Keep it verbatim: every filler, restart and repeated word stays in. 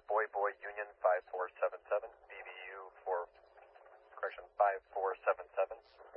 Boy Boy Union five four seven seven, B B U for, correction, five four seven seven.